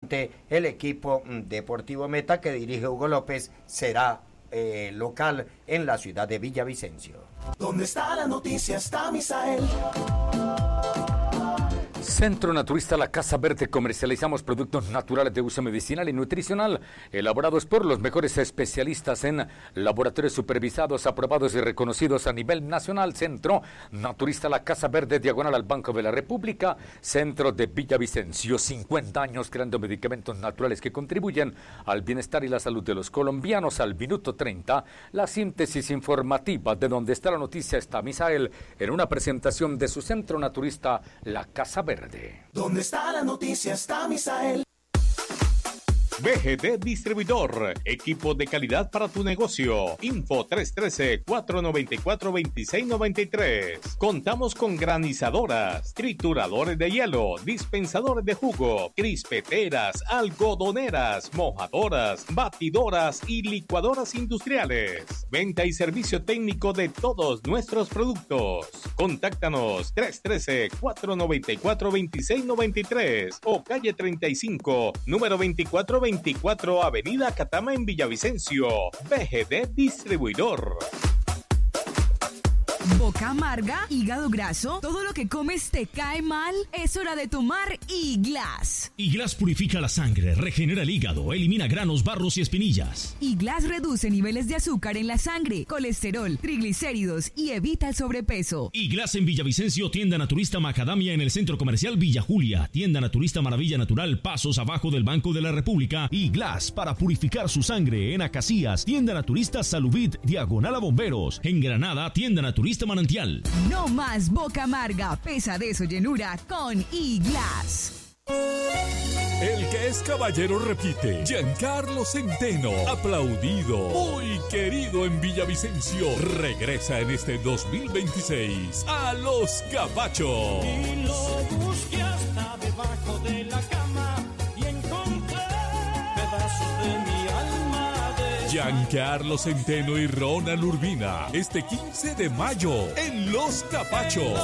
el equipo Deportivo Meta que dirige Hugo López será local en la ciudad de Villavicencio. ¿Dónde está la noticia? Está Misael. Centro Naturista La Casa Verde. Comercializamos productos naturales de uso medicinal y nutricional, elaborados por los mejores especialistas en laboratorios supervisados, aprobados y reconocidos a nivel nacional. Centro Naturista La Casa Verde, diagonal al Banco de la República, centro de Villavicencio. 50 años creando medicamentos naturales que contribuyen al bienestar y la salud de los colombianos. Al minuto 30, la síntesis informativa de donde está la noticia está Misael en una presentación de su Centro Naturista La Casa Verde. ¿Dónde está la noticia? Está Misael. BGD Distribuidor, equipo de calidad para tu negocio. Info 313-494-2693. Contamos con granizadoras, trituradores de hielo, dispensadores de jugo, crispeteras, algodoneras, mojadoras, batidoras y licuadoras industriales. Venta y servicio técnico de todos nuestros productos. Contáctanos 313-494-2693 o calle 35, número 2424, Avenida Catama en Villavicencio. BGD Distribuidor. Boca amarga, hígado graso, todo lo que comes te cae mal, es hora de tomar Iglas. Iglas purifica la sangre, regenera el hígado, elimina granos, barros y espinillas. Iglas reduce niveles de azúcar en la sangre, colesterol, triglicéridos y evita el sobrepeso. Iglas en Villavicencio, tienda naturista Macadamia en el Centro Comercial Villa Julia, tienda naturista Maravilla Natural, pasos abajo del Banco de la República. Iglas para purificar su sangre en Acacías, tienda naturista Salubit, diagonal a Bomberos. En Granada, tienda naturista Manantial. No más boca amarga, pesadez o llenura con Iglas. El que es caballero repite. Giancarlo Centeno, aplaudido, muy querido en Villavicencio, regresa en este 2026 a Los Capachos. Y lo busqué hasta debajo de la cama y encontré pedazos de mi alma. Giancarlo Centeno y Ronald Urbina, este 15 de mayo en Los Capachos.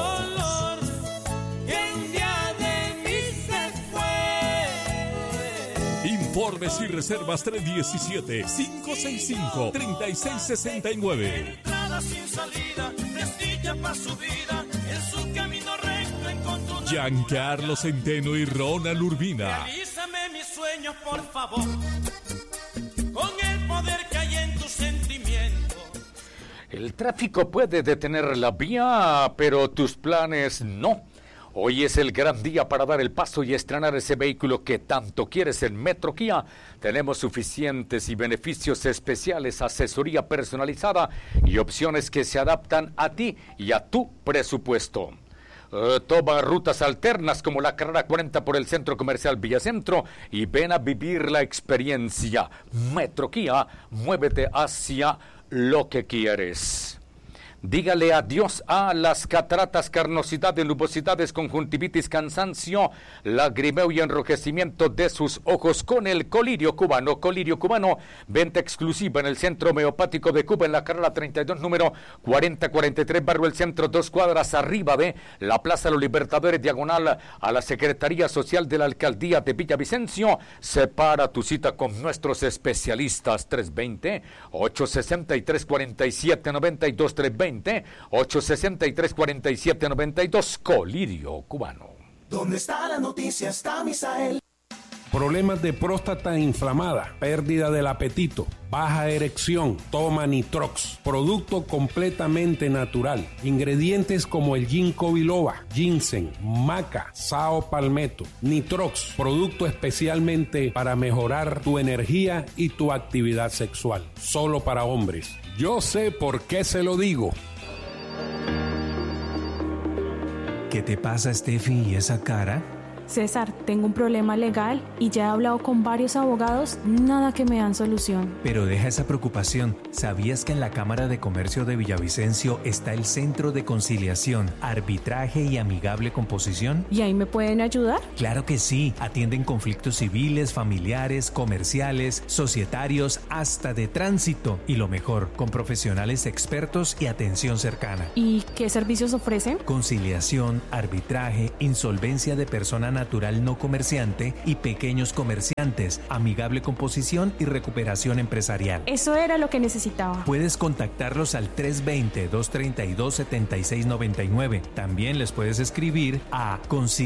Informes y reservas 317-565-3669. Entrada sin salida, desdicha para su vida, en su camino recto encontró una... Giancarlo Centeno y Ronald Urbina. Realízame mis sueños, por favor, con el poder que hay en tu sentimiento. El tráfico puede detener la vía, pero tus planes no. Hoy es el gran día para dar el paso y estrenar ese vehículo que tanto quieres en Metro Kia. Tenemos suficientes y beneficios especiales, asesoría personalizada y opciones que se adaptan a ti y a tu presupuesto. Toma rutas alternas como la carrera 40 por el Centro Comercial Villacentro y ven a vivir la experiencia. Metro Kia, muévete hacia lo que quieres. Dígale adiós a las cataratas, carnosidad, nubosidades, conjuntivitis, cansancio, lagrimeo y enrojecimiento de sus ojos con el Colirio Cubano. Colirio Cubano, venta exclusiva en el Centro Homeopático de Cuba, en la carrera 32, número 4043, barrio El Centro, 2 cuadras arriba de la Plaza de los Libertadores, diagonal a la Secretaría Social de la Alcaldía de Villavicencio. Separa tu cita con nuestros especialistas. 320-863-4792, 863-4792, Colirio Cubano. ¿Dónde está la noticia? Está Misael. Problemas de próstata inflamada, pérdida del apetito, baja erección, toma Nitrox, producto completamente natural. Ingredientes como el ginkgo biloba, ginseng, maca, sao palmetto. Nitrox, producto especialmente para mejorar tu energía y tu actividad sexual. Solo para hombres. Yo sé por qué se lo digo. ¿Qué te pasa, Steffi, y esa cara? César, tengo un problema legal y ya he hablado con varios abogados, nada que me dan solución. Pero deja esa preocupación. ¿Sabías que en la Cámara de Comercio de Villavicencio está el Centro de Conciliación, Arbitraje y Amigable Composición? ¿Y ahí me pueden ayudar? Claro que sí. Atienden conflictos civiles, familiares, comerciales, societarios, hasta de tránsito. Y lo mejor, con profesionales expertos y atención cercana. ¿Y qué servicios ofrecen? Conciliación, arbitraje, insolvencia de persona natural no comerciante y pequeños comerciantes, amigable composición y recuperación empresarial. Eso era lo que necesitaba. Puedes contactarlos al 320-232-7699. También les puedes escribir a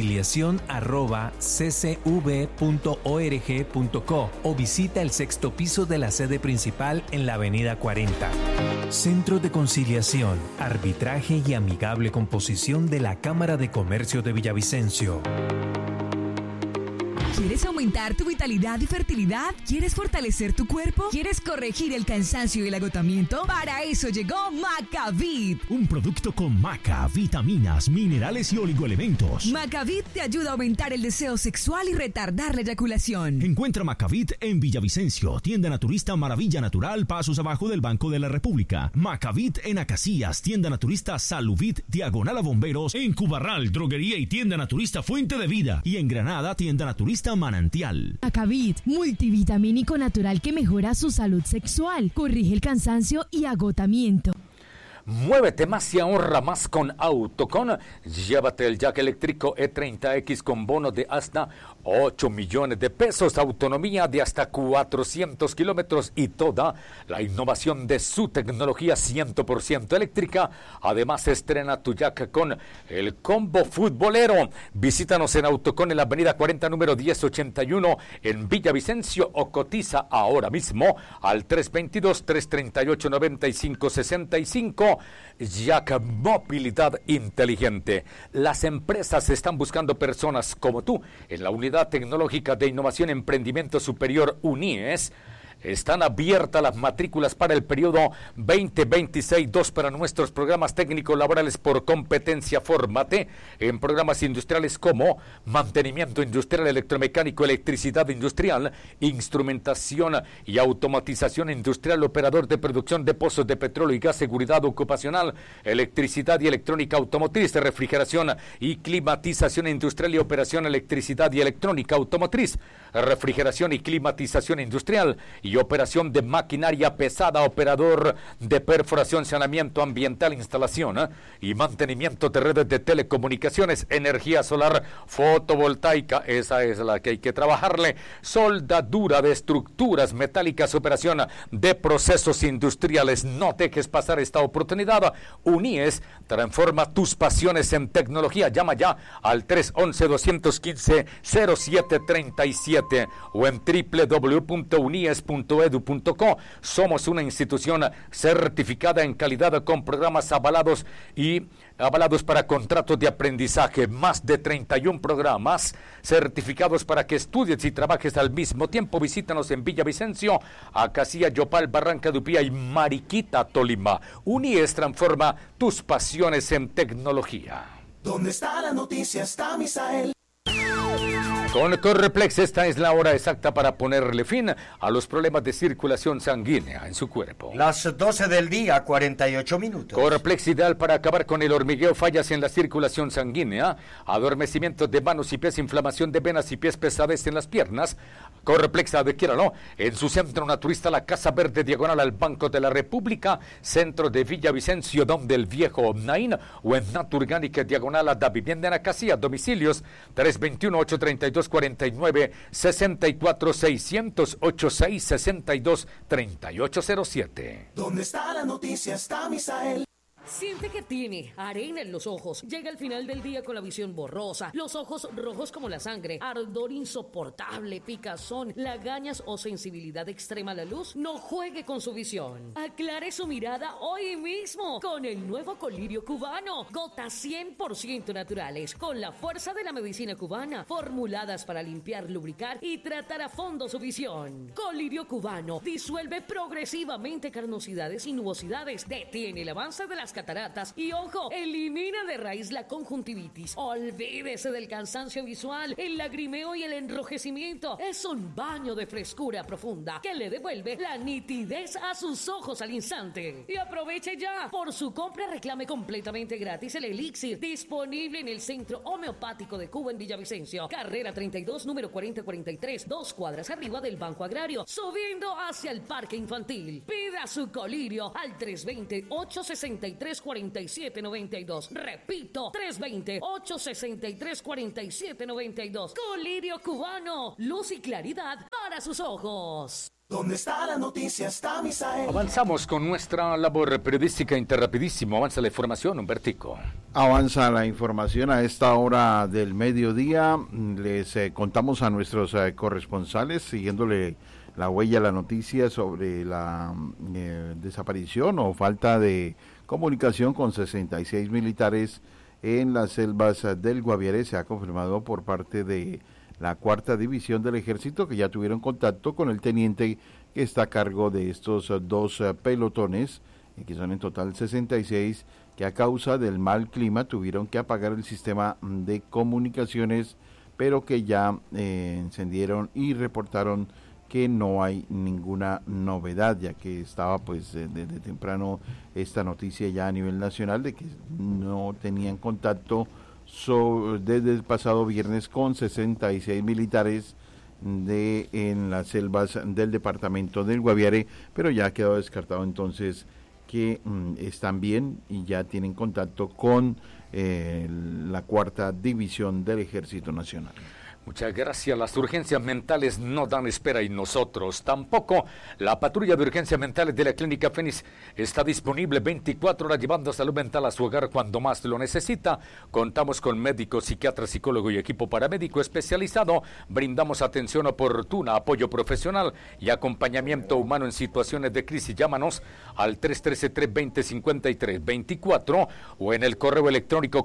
conciliación@ccv.org.co o visita el 6º piso de la sede principal en la avenida 40. Centro de Conciliación, Arbitraje y Amigable Composición de la Cámara de Comercio de Villavicencio. ¿Quieres aumentar tu vitalidad y fertilidad? ¿Quieres fortalecer tu cuerpo? ¿Quieres corregir el cansancio y el agotamiento? Para eso llegó Macavit. Un producto con maca, vitaminas, minerales y oligoelementos. Macavit te ayuda a aumentar el deseo sexual y retardar la eyaculación. Encuentra Macavit en Villavicencio, tienda naturista Maravilla Natural, pasos abajo del Banco de la República. Macavit en Acacias, tienda naturista Saluvit, diagonal a Bomberos. En Cubarral, droguería y tienda naturista Fuente de Vida. Y en Granada, tienda naturista Manantial. Macavit, multivitamínico natural que mejora su salud sexual, corrige el cansancio y agotamiento. Muévete más y ahorra más con Autocon. Llévate el jack eléctrico E30X con bono de hasta 8 millones de pesos, autonomía de hasta 400 kilómetros y toda la innovación de su tecnología 100% eléctrica. Además, estrena tu jack con el combo futbolero. Visítanos en Autocon en la avenida 40, número 1081 en Villavicencio o cotiza ahora mismo al 322-338-9565. Jack Movilidad Inteligente. Las empresas están buscando personas como tú en la Unidad Tecnológica de Innovación y Emprendimiento Superior UNIES. Están abiertas las matrículas para el periodo 2026-2 para nuestros programas técnicos laborales por competencia. Fórmate en programas industriales como mantenimiento industrial, electromecánico, electricidad industrial, instrumentación y automatización industrial, operador de producción de pozos de petróleo y gas, seguridad ocupacional, electricidad y electrónica automotriz, refrigeración y climatización industrial y operación electricidad y electrónica automotriz, refrigeración y climatización industrial y operación de maquinaria pesada, operador de perforación, saneamiento ambiental, instalación y mantenimiento de redes de telecomunicaciones, energía solar fotovoltaica, esa es la que hay que trabajarle, soldadura de estructuras metálicas, operación de procesos industriales. No dejes pasar esta oportunidad. UNIES transforma tus pasiones en tecnología. Llama ya al 311-215-0737 o en www.unies.edu.co. Somos una institución certificada en calidad con programas avalados para contratos de aprendizaje. Más de 31 programas certificados para que estudies y trabajes al mismo tiempo. Visítanos en Villavicencio, Acacia, Yopal, Barranca de Upía y Mariquita, Tolima. UNIES transforma tus pasiones en tecnología. ¿Dónde está la noticia? Está Misael. Con Correplex, esta es la hora exacta para ponerle fin a los problemas de circulación sanguínea en su cuerpo. Las 12 del día, 48 minutos. Correplex, ideal para acabar con el hormigueo, fallas en la circulación sanguínea, adormecimiento de manos y pies, inflamación de venas y pies, pesadez en las piernas. Correplex, adquiéralo en su centro naturista, la Casa Verde, diagonal al Banco de la República, centro de Villavicencio, donde el viejo Naín, o en Naturgánica, diagonal a Da Vivienda en Acacia, domicilios 321-832-49, 62 ¿Dónde está la noticia? Está Misael. Siente que tiene arena en los ojos. Llega al final del día con la visión borrosa, los ojos rojos como la sangre, ardor insoportable, picazón, lagañas o sensibilidad extrema a la luz. No juegue con su visión. Aclare su mirada hoy mismo con el nuevo colirio cubano. Gotas 100% naturales con la fuerza de la medicina cubana, formuladas para limpiar, lubricar y tratar a fondo su visión. Colirio cubano disuelve progresivamente carnosidades y nubosidades, detiene el avance de las cataratas y, ojo, elimina de raíz la conjuntivitis. Olvídese del cansancio visual, el lagrimeo y el enrojecimiento. Es un baño de frescura profunda que le devuelve la nitidez a sus ojos al instante. Y aproveche ya. Por su compra reclame completamente gratis el elixir, disponible en el Centro Homeopático de Cuba en Villavicencio, carrera 32, número 4043, 2 cuadras arriba del Banco Agrario, subiendo hacia el Parque Infantil. Pida su colirio al 320-863 863-4792. Repito, 320-863-4792. Colirio Cubano, luz y claridad para sus ojos. ¿Dónde está la noticia? Está Misael. Avanzamos con nuestra labor periodística interrapidísimo. Avanza la información, Humbertico. Avanza la información a esta hora del mediodía. Les contamos a nuestros corresponsales, siguiéndole la huella a la noticia sobre la desaparición o falta de comunicación con 66 militares en las selvas del Guaviare. Se ha confirmado por parte de la Cuarta División del Ejército, que ya tuvieron contacto con el teniente que está a cargo de estos dos pelotones, que son en total 66, que a causa del mal clima tuvieron que apagar el sistema de comunicaciones, pero que ya encendieron y reportaron que no hay ninguna novedad, ya que estaba pues desde temprano esta noticia ya a nivel nacional de que no tenían contacto desde el pasado viernes con 66 militares en las selvas del departamento del Guaviare, pero ya ha quedado descartado entonces que están bien y ya tienen contacto con la Cuarta División del Ejército Nacional. Muchas gracias. Las urgencias mentales no dan espera y nosotros tampoco. La patrulla de urgencias mentales de la Clínica Fénix está disponible 24 horas llevando salud mental a su hogar cuando más lo necesita. Contamos con médico, psiquiatra, psicólogo y equipo paramédico especializado. Brindamos atención oportuna, apoyo profesional y acompañamiento humano en situaciones de crisis. Llámanos al 313-320-5324 o en el correo electrónico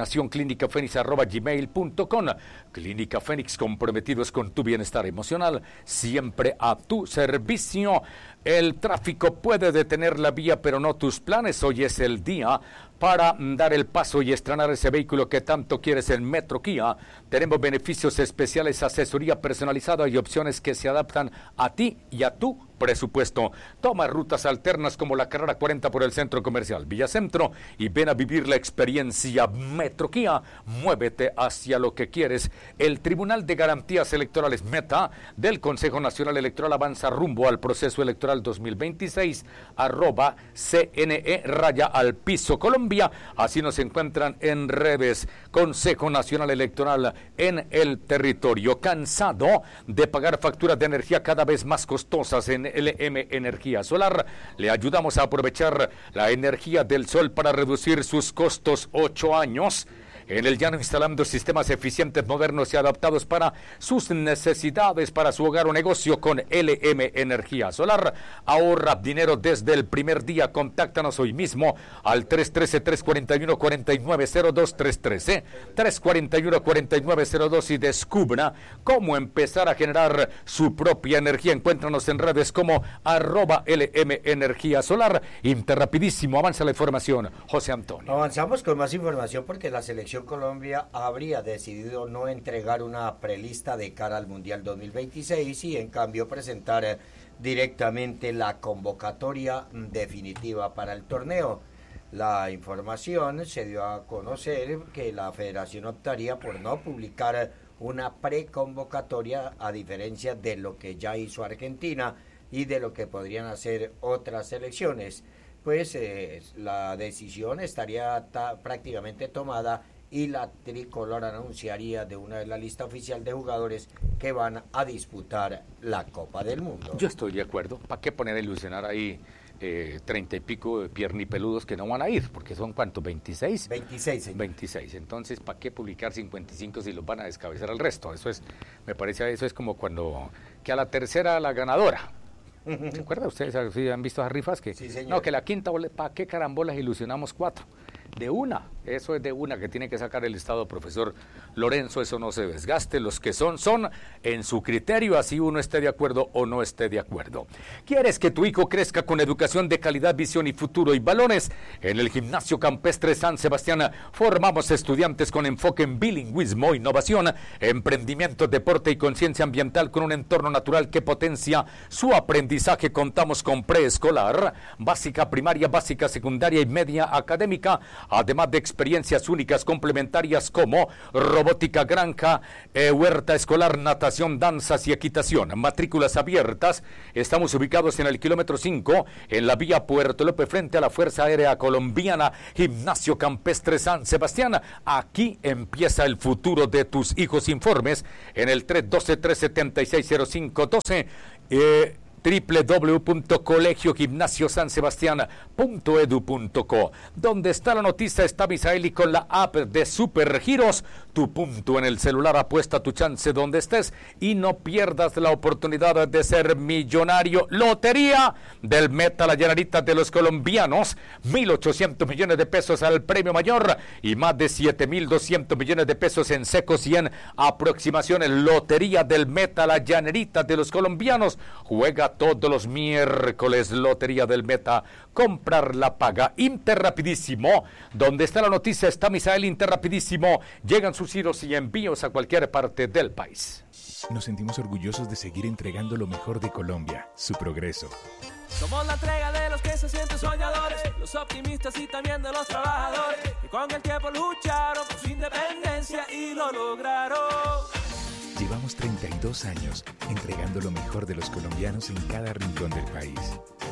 coordinacionclinicafenix@gmail.com. Clínica Fénix, comprometidos con tu bienestar emocional, siempre a tu servicio. El tráfico puede detener la vía, pero no tus planes. Hoy es el día para dar el paso y estrenar ese vehículo que tanto quieres en Metro Kia. Tenemos beneficios especiales, asesoría personalizada y opciones que se adaptan a ti y a tu presupuesto. Toma rutas alternas como la carrera 40 por el Centro Comercial Villacentro y ven a vivir la experiencia Metro Kia. Muévete hacia lo que quieres. El Tribunal de Garantías Electorales Meta del Consejo Nacional Electoral avanza rumbo al proceso electoral 2026, @CNE_al-piso Colombia. Así nos encuentran en redes. Consejo Nacional Electoral en el territorio. ¿Cansado de pagar facturas de energía cada vez más costosas? En LM Energía Solar le ayudamos a aprovechar la energía del sol para reducir sus costos. 8 años en el llano instalando sistemas eficientes, modernos y adaptados para sus necesidades, para su hogar o negocio con LM Energía Solar. Ahorra dinero desde el primer día. Contáctanos hoy mismo al 313-341-4902, 341-4902 y descubra cómo empezar a generar su propia energía. Encuéntranos en redes como @LM Energía Solar. Interrapidísimo, avanza la información. José Antonio. Avanzamos con más información porque la selección Colombia habría decidido no entregar una prelista de cara al Mundial 2026 y en cambio presentar directamente la convocatoria definitiva para el torneo. La información se dio a conocer que la federación optaría por no publicar una preconvocatoria, a diferencia de lo que ya hizo Argentina y de lo que podrían hacer otras selecciones. Pues la decisión estaría prácticamente tomada y la tricolor anunciaría de una vez la lista oficial de jugadores que van a disputar la Copa del Mundo. Yo estoy de acuerdo. ¿Para qué poner a ilusionar ahí 30 y pico de piernipeludos que no van a ir? Porque son, ¿cuántos? ¿26? 26, señor. 26. Entonces, ¿para qué publicar 55 si los van a descabezar al resto? Eso es, me parece, eso es como cuando, que a la tercera la ganadora. ¿Se acuerdan ustedes? ¿Sí han visto esas rifas? Que, sí, señor. No, que la quinta, ¿para qué carambolas ilusionamos 4? De una, eso es de una que tiene que sacar el Estado, profesor Lorenzo, eso no se desgaste, los que son en su criterio, así uno esté de acuerdo o no esté de acuerdo. ¿Quieres que tu hijo crezca con educación de calidad, visión y futuro y balones? En el Gimnasio Campestre San Sebastián formamos estudiantes con enfoque en bilingüismo, innovación, emprendimiento, deporte y conciencia ambiental con un entorno natural que potencia su aprendizaje. Contamos con preescolar, básica, primaria, básica, secundaria y media académica. además de experiencias únicas complementarias como robótica granja, huerta escolar, natación, danzas y equitación. Matrículas abiertas. Estamos ubicados en el kilómetro 5, en la vía Puerto Lepe, frente a la Fuerza Aérea Colombiana, Gimnasio Campestre San Sebastián. Aquí empieza el futuro de tus hijos. Informes en el 312-376-0512, www.colegiogimnasiosansebastian.edu.co. Donde está la noticia está Misaeli con la app de Supergiros. Tu punto en el celular, apuesta tu chance donde estés y no pierdas la oportunidad de ser millonario. Lotería del Meta, la llanarita de los colombianos, 1.800 millones de pesos al premio mayor y más de 7.200 millones de pesos en secos y en aproximaciones. Lotería del Meta, la llanerita de los colombianos. Juega todos los miércoles. Lotería del Meta, comprar la paga. Interrapidísimo, donde está la noticia está Misael. Interrapidísimo, llegan sus giros y envíos a cualquier parte del país. Nos sentimos orgullosos de seguir entregando lo mejor de Colombia, su progreso. Somos la entrega de los que se sienten soñadores, los optimistas y también de los trabajadores, que con el tiempo lucharon por su independencia y lo lograron. Llevamos 32 años entregando lo mejor de los colombianos en cada rincón del país.